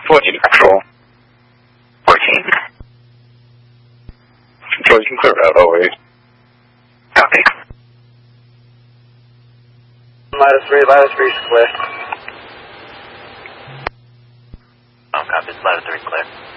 14 Control. 14. Control, you can clear out always. Copy. Lattice 3 is clear. Copy, Lattice 3 clear.